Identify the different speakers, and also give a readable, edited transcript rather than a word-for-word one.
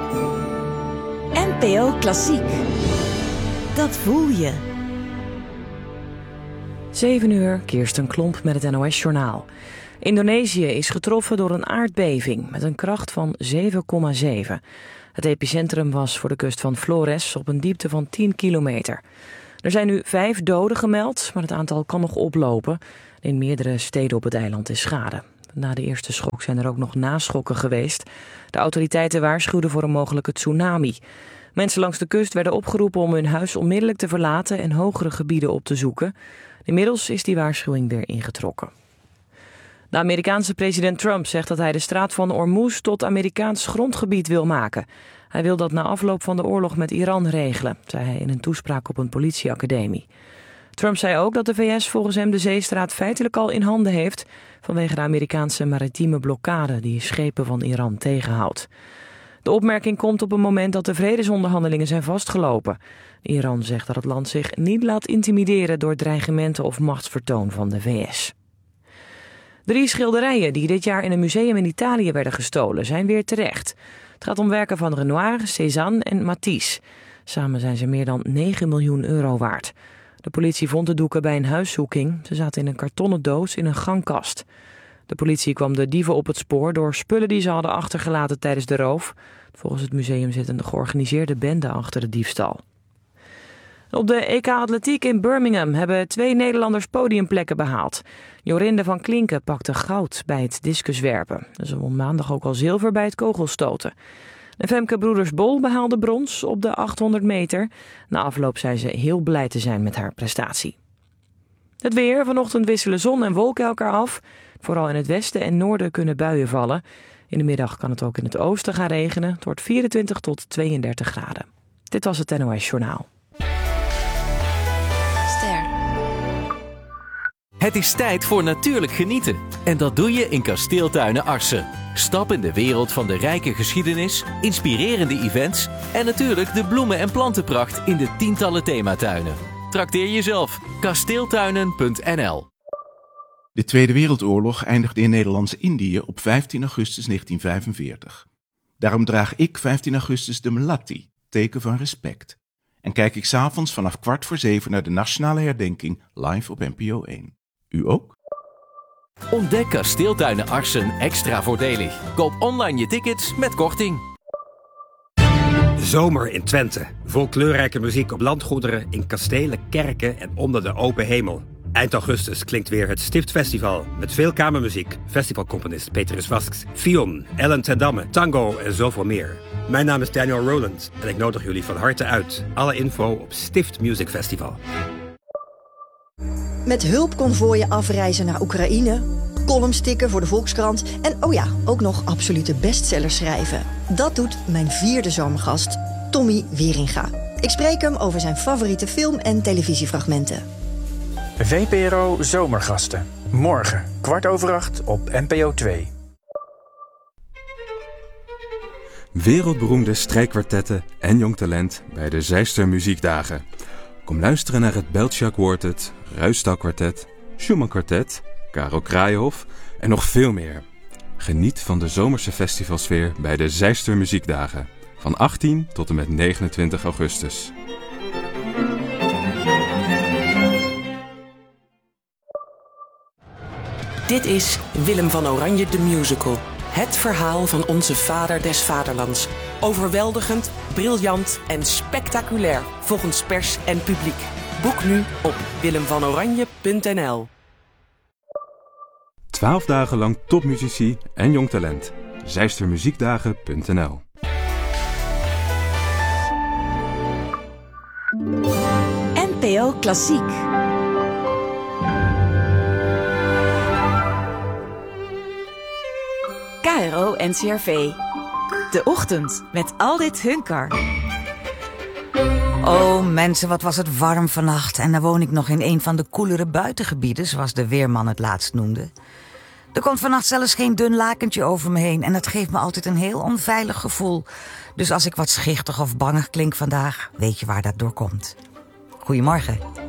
Speaker 1: NPO Klassiek. Dat voel je.
Speaker 2: 7 uur, Kirsten Klomp met het NOS-journaal. Indonesië is getroffen door een aardbeving met een kracht van 7,7. Het epicentrum was voor de kust van Flores op een diepte van 10 kilometer. Er zijn nu 5 doden gemeld, maar het aantal kan nog oplopen. In meerdere steden op het eiland is schade. Na de eerste schok zijn er ook nog naschokken geweest. De autoriteiten waarschuwden voor een mogelijke tsunami. Mensen langs de kust werden opgeroepen om hun huis onmiddellijk te verlaten en hogere gebieden op te zoeken. Inmiddels is die waarschuwing weer ingetrokken. De Amerikaanse president Trump zegt dat hij de straat van Hormuz tot Amerikaans grondgebied wil maken. Hij wil dat na afloop van de oorlog met Iran regelen, zei hij in een toespraak op een politieacademie. Trump zei ook dat de VS volgens hem de zeestraat feitelijk al in handen heeft vanwege de Amerikaanse maritieme blokkade die schepen van Iran tegenhoudt. De opmerking komt op een moment dat de vredesonderhandelingen zijn vastgelopen. Iran zegt dat het land zich niet laat intimideren door dreigementen of machtsvertoon van de VS. 3 schilderijen die dit jaar in een museum in Italië werden gestolen zijn weer terecht. Het gaat om werken van Renoir, Cézanne en Matisse. Samen zijn ze meer dan 9 miljoen euro waard. De politie vond de doeken bij een huiszoeking. Ze zaten in een kartonnen doos in een gangkast. De politie kwam de dieven op het spoor door spullen die ze hadden achtergelaten tijdens de roof. Volgens het museum zit een georganiseerde bende achter de diefstal. Op de EK Atletiek in Birmingham hebben 2 Nederlanders podiumplekken behaald. Jorinde van Klinken pakte goud bij het discuswerpen. Ze won maandag ook al zilver bij het kogelstoten. En Femke Broeders-Bol behaalde brons op de 800 meter. Na afloop zei ze heel blij te zijn met haar prestatie. Het weer. Vanochtend wisselen zon en wolken elkaar af. Vooral in het westen en noorden kunnen buien vallen. In de middag kan het ook in het oosten gaan regenen. Het wordt 24 tot 32 graden. Dit was het NOS Journaal.
Speaker 3: Het is tijd voor natuurlijk genieten. En dat doe je in Kasteeltuinen Arcen. Stap in de wereld van de rijke geschiedenis, inspirerende events en natuurlijk de bloemen- en plantenpracht in de tientallen thematuinen. Trakteer jezelf. Kasteeltuinen.nl.
Speaker 4: De Tweede Wereldoorlog eindigde in Nederlands-Indië op 15 augustus 1945. Daarom draag ik 15 augustus de Melatti, teken van respect. En kijk ik 's avonds vanaf 6:15 naar de nationale herdenking live op NPO 1. U ook?
Speaker 3: Ontdek Kasteeltuinen Arcen extra voordelig. Koop online je tickets met korting.
Speaker 5: Zomer in Twente. Vol kleurrijke muziek op landgoederen, in kastelen, kerken en onder de open hemel. Eind augustus klinkt weer het Stiftfestival met veel kamermuziek, festivalcomponist Petrus Vasks, Fion, Ellen ten Damme, tango en zoveel meer. Mijn naam is Daniel Rowland en ik nodig jullie van harte uit. Alle info op Stift Music Festival.
Speaker 6: Met hulpconvooien afreizen naar Oekraïne, columns stikken voor de Volkskrant en ook nog absolute bestsellers schrijven. Dat doet mijn 4e zomergast, Tommy Wieringa. Ik spreek hem over zijn favoriete film- en televisiefragmenten.
Speaker 7: VPRO Zomergasten. Morgen, 7:15 op NPO 2.
Speaker 8: Wereldberoemde strijkkwartetten en jong talent bij de Zeister Muziekdagen. Kom luisteren naar het Beltschak Quartet, Ruisdael Kwartet, Schumann Kwartet, Karel Kraaienhof en nog veel meer. Geniet van de zomerse festivalsfeer bij de Zeister Muziekdagen. Van 18 tot en met 29 augustus.
Speaker 9: Dit is Willem van Oranje de Musical. Het verhaal van onze vader des vaderlands. Overweldigend, briljant en spectaculair volgens pers en publiek. Boek nu op willemvanoranje.nl.
Speaker 8: 12 dagen lang topmuzici en jong talent. Zeistermuziekdagen.nl.
Speaker 1: NPO Klassiek. KRO NCRV. De ochtend met Aldit Hunkar.
Speaker 10: Oh mensen, wat was het warm vannacht. En dan woon ik nog in een van de koelere buitengebieden, zoals de weerman het laatst noemde. Er komt vannacht zelfs geen dun lakentje over me heen en dat geeft me altijd een heel onveilig gevoel. Dus als ik wat schichtig of bangig klink vandaag, weet je waar dat door komt. Goedemorgen.